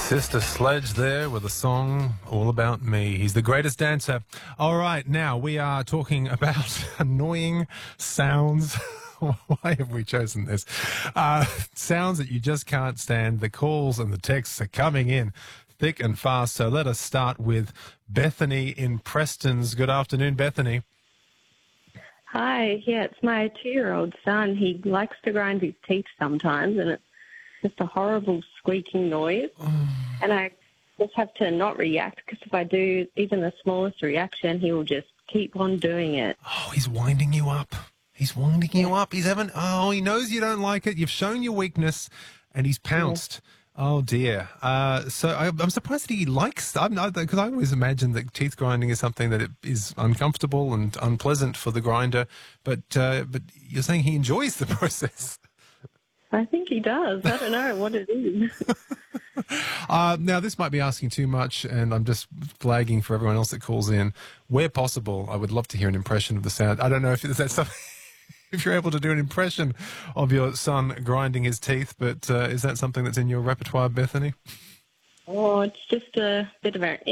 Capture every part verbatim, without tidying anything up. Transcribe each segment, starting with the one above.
Sister Sledge there with a song all about me. He's the greatest dancer. All right, now we are talking about annoying sounds. Why have we chosen this? Uh, sounds that you just can't stand. The calls and the texts are coming in thick and fast. So let us start with Bethany in Preston's. Good afternoon, Bethany. Hi, yeah, it's my two-year-old son. He likes to grind his teeth sometimes, and it's just a horrible squeaking noise. And I just have to not react, because if I do even the smallest reaction, he will just keep on doing it. Oh, he's winding you up. He's winding you up. He's having, oh, he knows you don't like it. You've shown your weakness, and he's pounced. Yeah. Oh, dear. Uh, so I, I'm surprised that he likes, because I always imagine that teeth grinding is something that it is uncomfortable and unpleasant for the grinder, but uh, but you're saying he enjoys the process. I think he does. I don't know what it is. uh, now, this might be asking too much, and I'm just flagging for everyone else that calls in. Where possible, I would love to hear an impression of the sound. I don't know if that's something... if you're able to do an impression of your son grinding his teeth, but uh, is that something that's in your repertoire, Bethany? Oh, it's just a bit of a...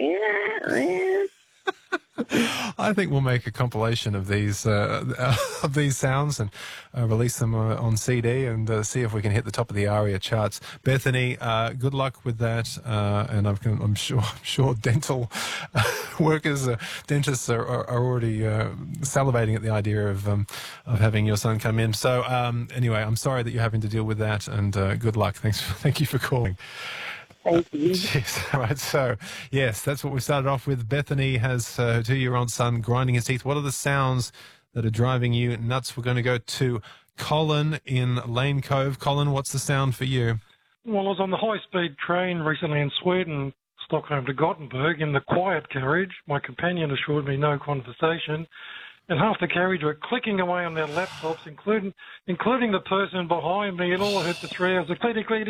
I think we'll make a compilation of these uh, of these sounds and uh, release them uh, on C D and uh, see if we can hit the top of the ARIA charts. Bethany, uh, good luck with that, uh, and I'm, I'm sure I'm sure dental workers, uh, dentists are, are already uh, salivating at the idea of um, of having your son come in. So um, anyway, I'm sorry that you're having to deal with that, and uh, good luck. Thanks, for, thank you for calling. Thank you. Yes, all right. So, yes, that's what we started off with. Bethany has uh, her two-year-old son grinding his teeth. What are the sounds that are driving you nuts? We're going to go to Colin in Lane Cove. Colin, what's the sound for you? Well, I was on the high-speed train recently in Sweden, Stockholm to Gothenburg, in the quiet carriage. My companion assured me no conversation. And half the carriage were clicking away on their laptops, including including the person behind me, and all I heard for three hours was clickety, clickety,